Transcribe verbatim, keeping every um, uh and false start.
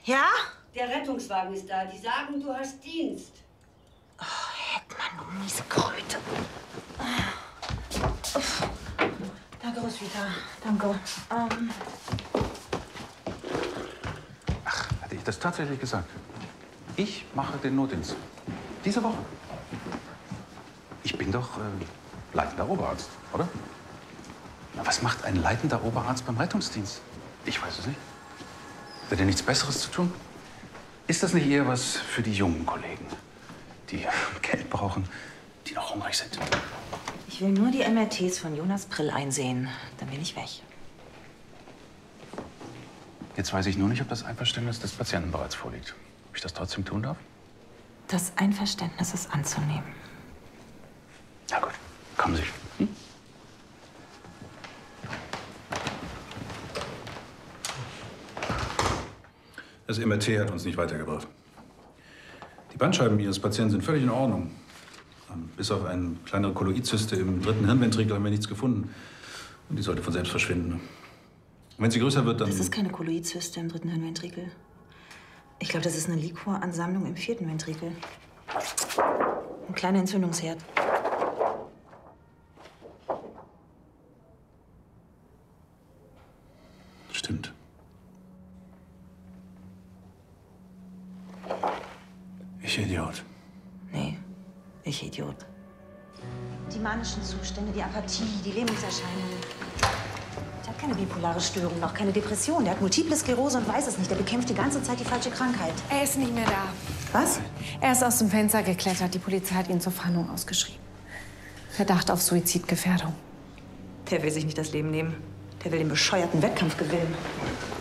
Ja? Der Rettungswagen ist da. Die sagen, du hast Dienst. Oh, Heckmann, du miese Kröte. Danke, Roswitha. Danke. Ähm. Ach, hatte ich das tatsächlich gesagt? Ich mache den Notdienst. Diese Woche. Ich bin doch äh, leitender Oberarzt, oder? Na, was macht ein leitender Oberarzt beim Rettungsdienst? Ich weiß es nicht. Hat er nichts Besseres zu tun? Ist das nicht eher was für die jungen Kollegen, die Geld brauchen, die noch hungrig sind? Ich will nur die M R Ts von Jonas Prill einsehen. Dann bin ich weg. Jetzt weiß ich nur nicht, ob das Einverständnis des Patienten bereits vorliegt. Ob ich das trotzdem tun darf? Das Einverständnis ist anzunehmen. Na gut, kommen Sie. Hm? Das M R T hat uns nicht weitergebracht. Die Bandscheiben Ihres Patienten sind völlig in Ordnung. Bis auf eine kleinere Kolloidzyste im dritten Hirnventrikel haben wir nichts gefunden. Und die sollte von selbst verschwinden. Und wenn sie größer wird, dann... Das ist keine Kolloidzyste im dritten Hirnventrikel. Ich glaube, das ist eine Liquoransammlung im vierten Ventrikel. Ein kleiner Entzündungsherd. Stimmt. Ich Idiot. Nee, ich Idiot. Die manischen Zustände, die Apathie, die Lähmungserscheinungen. Der hat keine bipolare Störung, noch keine Depression. Der hat Multiple Sklerose und weiß es nicht. Der bekämpft die ganze Zeit die falsche Krankheit. Er ist nicht mehr da. Was? Er ist aus dem Fenster geklettert. Die Polizei hat ihn zur Fahndung ausgeschrieben. Verdacht auf Suizidgefährdung. Der will sich nicht das Leben nehmen. Der will den bescheuerten Wettkampf gewinnen.